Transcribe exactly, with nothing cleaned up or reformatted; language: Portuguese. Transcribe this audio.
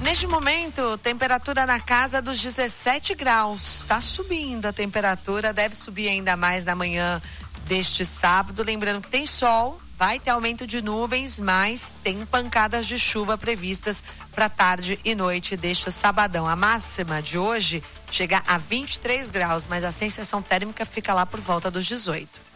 Neste momento, temperatura na casa dos dezessete graus. Está subindo a temperatura, deve subir ainda mais na manhã deste sábado. Lembrando que tem sol, vai ter aumento de nuvens, mas tem pancadas de chuva previstas para tarde e noite deste sabadão. A máxima de hoje chega a vinte e três graus, mas a sensação térmica fica lá por volta dos dezoito.